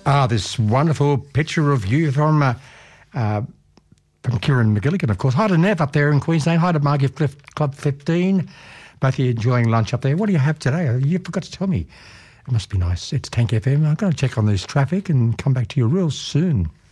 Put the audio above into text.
This wonderful picture of you from Kieran McGilligan, of course. Hi to Nev up there in Queensland. Hi to Margie Cliff Club 15. Both of you enjoying lunch up there. What do you have today? You forgot to tell me. It must be nice. It's Tank FM. I've got to check on this traffic and come back to you real soon.